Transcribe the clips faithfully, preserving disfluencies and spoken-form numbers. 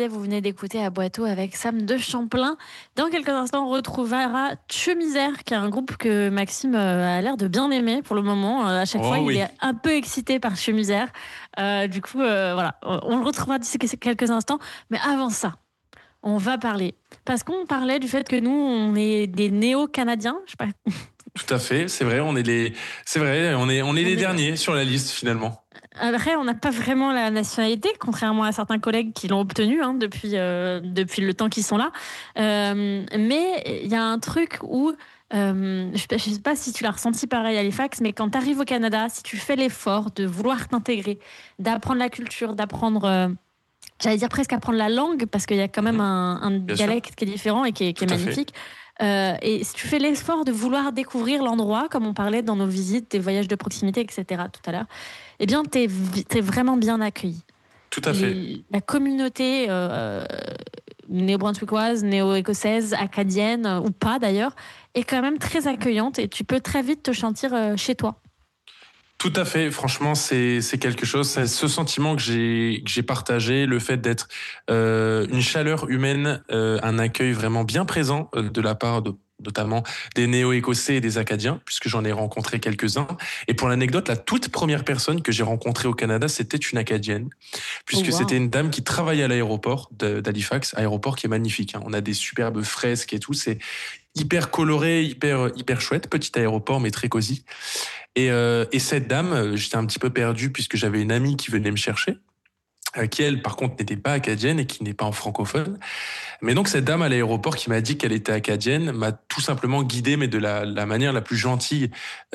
disais, vous venez d'écouter à Boiteau avec Sam de Champlain. Dans quelques instants, on retrouvera Chemisère, qui est un groupe que Maxime a l'air de bien aimer pour le moment. À chaque Oh fois, oui. il est un peu excité par Chemisère. Euh, du coup, euh, voilà, on le retrouvera d'ici quelques instants. Mais avant ça, on va parler. Parce qu'on parlait du fait que nous, on est des néo-canadiens. Je sais pas. Tout à fait, c'est vrai, on est les, c'est vrai, on est, on est On les est- derniers sur la liste finalement. Après, on n'a pas vraiment la nationalité, contrairement à certains collègues qui l'ont obtenue hein, depuis, euh, depuis le temps qu'ils sont là. Euh, mais il y a un truc où, euh, je ne sais pas si tu l'as ressenti pareil à Halifax, mais quand tu arrives au Canada, si tu fais l'effort de vouloir t'intégrer, d'apprendre la culture, d'apprendre... euh, J'allais dire presque apprendre la langue, parce qu'il y a quand même Mhm. un, un Bien sûr. dialecte qui est différent et qui est, qui est Tout à fait. magnifique. Euh, et si tu fais l'effort de vouloir découvrir l'endroit, comme on parlait dans nos visites, des voyages de proximité, et cetera tout à l'heure, eh bien, t'es, t'es vraiment bien accueilli. Tout à fait. Les- la communauté euh, néo-brunswickoise, néo-écossaise, acadienne, euh, ou pas d'ailleurs, est quand même très accueillante et tu peux très vite te sentir euh, chez toi. Tout à fait. Franchement, c'est c'est quelque chose. C'est ce sentiment que j'ai que j'ai partagé, le fait d'être euh, une chaleur humaine, euh, un accueil vraiment bien présent euh, de la part de notamment des néo-écossais et des Acadiens, puisque j'en ai rencontré quelques-uns. Et pour l'anecdote, la toute première personne que j'ai rencontrée au Canada, c'était une Acadienne, puisque Oh, wow. c'était une dame qui travaillait à l'aéroport de- d'Halifax, aéroport qui est magnifique. Hein. On a des superbes fresques et tout. C'est hyper coloré, hyper hyper chouette, petit aéroport mais très cosy. Et, euh, et cette dame, euh, j'étais un petit peu perdu puisque j'avais une amie qui venait me chercher, euh, qui elle, par contre, n'était pas acadienne et qui n'est pas en francophone. Mais donc cette dame à l'aéroport qui m'a dit qu'elle était acadienne m'a tout simplement guidé, mais de la, la manière la plus gentille,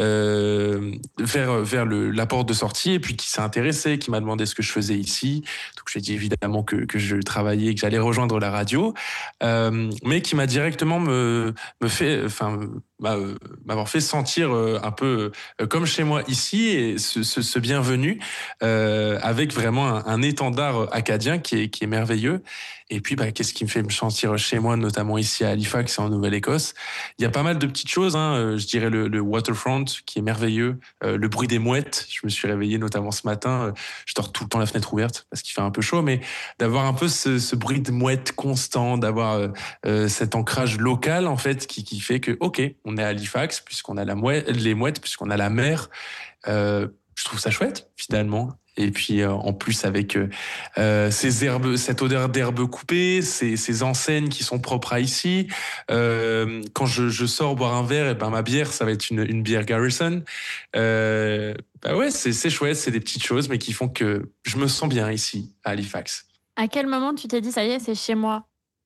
euh, vers vers le, la porte de sortie, et puis qui s'est intéressée, qui m'a demandé ce que je faisais ici. Donc je lui ai dit évidemment que que je travaillais, que j'allais rejoindre la radio, euh, mais qui m'a directement me me fait, enfin m'a, euh, m'avoir fait sentir euh, un peu euh, comme chez moi ici, et ce, ce, ce bienvenu euh, avec vraiment un, un étendard acadien qui est qui est merveilleux. Et puis, bah, qu'est-ce qui me fait me sentir chez moi, notamment ici à Halifax et en Nouvelle-Écosse? Il y a pas mal de petites choses, hein. Euh, Je dirais le, le waterfront qui est merveilleux, euh, le bruit des mouettes. Je me suis réveillé notamment ce matin. euh, Je dors tout le temps la fenêtre ouverte parce qu'il fait un peu chaud, mais d'avoir un peu ce, ce bruit de mouettes constant, d'avoir euh, euh, cet ancrage local en fait qui, qui fait que ok, on est à Halifax puisqu'on a la mouette, les mouettes, puisqu'on a la mer. Euh, je trouve ça chouette finalement. Et puis euh, en plus avec euh, euh, ces herbes, cette odeur d'herbes coupées, ces, ces enseignes qui sont propres à ici. Euh, quand je, je sors boire un verre, et ben ma bière, ça va être une, une bière Garrison. Euh, bah ouais, c'est, c'est chouette, c'est des petites choses, mais qui font que je me sens bien ici à Halifax. À quel moment tu t'es dit, ça y est, c'est chez moi?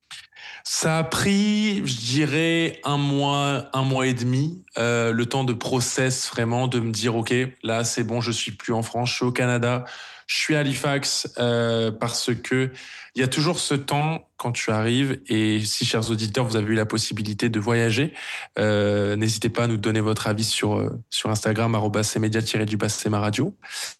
Ça a pris, je dirais, un mois, un mois et demi, euh, le temps de process vraiment, de me dire, ok, là c'est bon, je suis plus en France, je suis au Canada, je suis à Halifax, euh, parce que il y a toujours ce temps quand tu arrives. Et si, chers auditeurs, vous avez eu la possibilité de voyager, euh, n'hésitez pas à nous donner votre avis sur euh, sur Instagram arobase cmedia-du-bas c'est ma radio,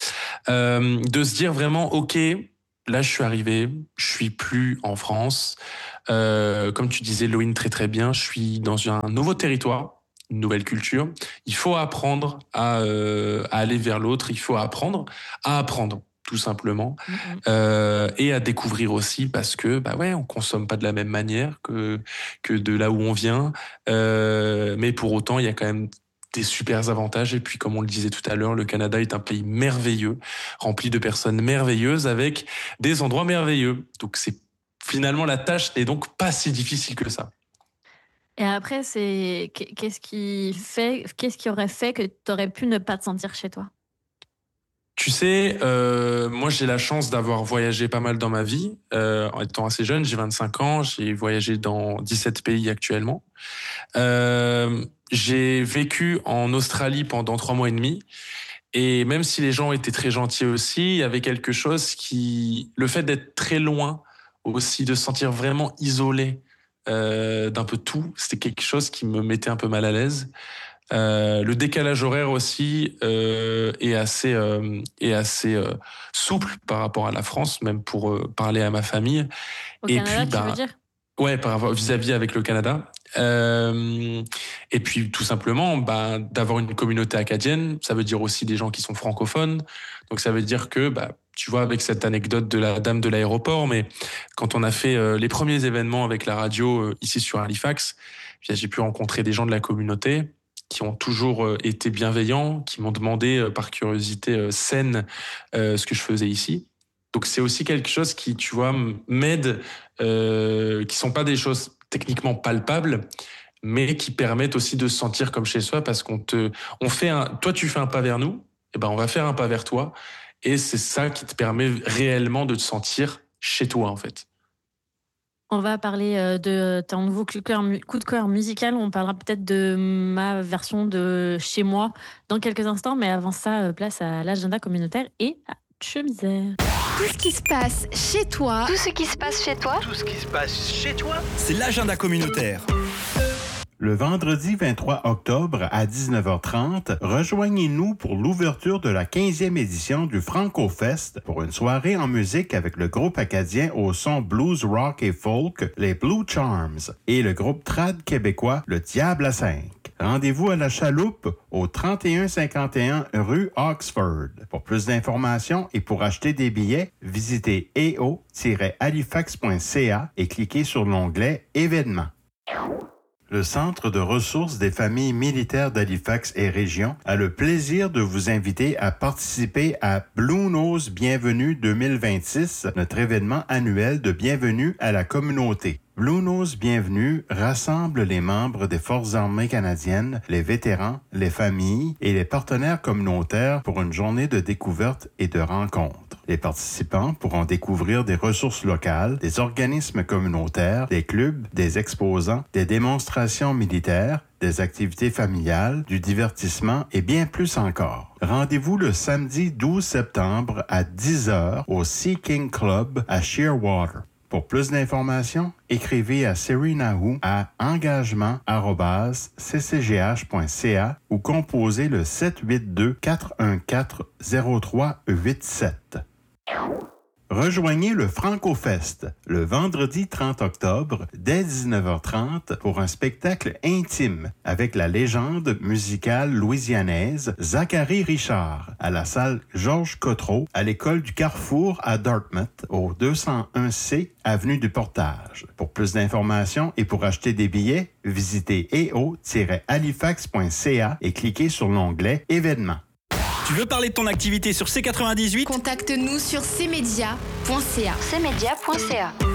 euh, de se dire vraiment, ok. Là, je suis arrivé, je suis plus en France. Euh, comme tu disais, Loïne, très très bien, je suis dans un nouveau territoire, une nouvelle culture. Il faut apprendre à, euh, à aller vers l'autre, il faut apprendre à apprendre, tout simplement, Mm-hmm. euh, et à découvrir aussi parce que bah ouais, on consomme pas de la même manière que que de là où on vient, euh, mais pour autant, il y a quand même des super avantages. Et puis, comme on le disait tout à l'heure, le Canada est un pays merveilleux, rempli de personnes merveilleuses, avec des endroits merveilleux. Donc, c'est finalement la tâche n'est donc pas si difficile que ça. Et après, c'est qu'est-ce qui fait, qu'est-ce qui aurait fait que tu aurais pu ne pas te sentir chez toi? Tu sais, euh, moi j'ai la chance d'avoir voyagé pas mal dans ma vie. Euh, en étant assez jeune, j'ai vingt-cinq ans, j'ai voyagé dans dix-sept pays actuellement. Euh, j'ai vécu en Australie pendant trois mois et demi. Et même si les gens étaient très gentils aussi, il y avait quelque chose qui... Le fait d'être très loin aussi, de se sentir vraiment isolé euh, d'un peu tout, c'était quelque chose qui me mettait un peu mal à l'aise. Euh, le décalage horaire aussi euh, est assez euh, est assez euh, souple par rapport à la France, même pour euh, parler à ma famille. Au Et Canada, puis, tu veux bah, dire? Ouais, par rapport vis-à-vis avec le Canada. Euh, et puis tout simplement, bah, d'avoir une communauté acadienne, ça veut dire aussi des gens qui sont francophones. Donc ça veut dire que, bah, tu vois, avec cette anecdote de la dame de l'aéroport, mais quand on a fait euh, les premiers événements avec la radio euh, ici sur Halifax, puis j'ai pu rencontrer des gens de la communauté qui ont toujours euh, été bienveillants, qui m'ont demandé euh, par curiosité euh, saine euh, ce que je faisais ici. Donc c'est aussi quelque chose qui, tu vois, m'aide, euh, qui sont pas des choses techniquement palpables, mais qui permettent aussi de se sentir comme chez soi parce qu'on te, on fait un, toi tu fais un pas vers nous, et ben on va faire un pas vers toi, et c'est ça qui te permet réellement de te sentir chez toi en fait. On va parler euh, de ton nouveau coup de cœur, mu- coup de cœur musical. On parlera peut-être de ma version de chez moi dans quelques instants. Mais avant ça, euh, place à l'agenda communautaire et à Chemisère. Tout ce qui se passe chez toi. Tout ce qui se passe chez toi. Tout ce qui se passe chez toi, c'est l'agenda communautaire. Le vendredi vingt-trois octobre à dix-neuf heures trente, rejoignez-nous pour l'ouverture de la quinzième édition du Franco-Fest pour une soirée en musique avec le groupe acadien au son blues, rock et folk, les Blue Charms, et le groupe trad québécois, le Diable à cinq. Rendez-vous à la Chaloupe au trente et un cinquante et un rue Oxford. Pour plus d'informations et pour acheter des billets, visitez e o tiret halifax point c a et cliquez sur l'onglet Événements. Le Centre de ressources des familles militaires d'Halifax et Région a le plaisir de vous inviter à participer à Blue Nose Bienvenue deux mille vingt-six, notre événement annuel de bienvenue à la communauté. Blue Nose Bienvenue rassemble les membres des Forces armées canadiennes, les vétérans, les familles et les partenaires communautaires pour une journée de découverte et de rencontre. Les participants pourront découvrir des ressources locales, des organismes communautaires, des clubs, des exposants, des démonstrations militaires, des activités familiales, du divertissement et bien plus encore. Rendez-vous le samedi douze septembre à dix heures au Sea King Club à Shearwater. Pour plus d'informations, écrivez à Serena Hu à engagement arobase c c g h point c a ou composez le sept huit deux, quatre un quatre, zéro trois huit sept. Rejoignez le Franco-Fest le vendredi trente octobre dès dix-neuf heures trente pour un spectacle intime avec la légende musicale louisianaise Zachary Richard à la salle Georges Cotreau à l'école du Carrefour à Dartmouth au deux cent un C avenue du Portage. Pour plus d'informations et pour acheter des billets, visitez e o tiret halifax point c a et cliquez sur l'onglet Événements. Tu veux parler de ton activité sur C quatre-vingt-dix-huit? Contacte-nous sur c media point c a. c media point c a.